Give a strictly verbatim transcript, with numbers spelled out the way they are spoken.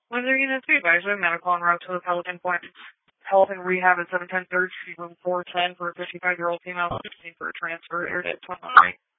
Windsor Unit two, advisor, medical en route to the Pelican Point Health and Rehab at seven ten third Street, room four ten for a fifty-five-year-old female, sixteen for a transfer, air date twenty-one.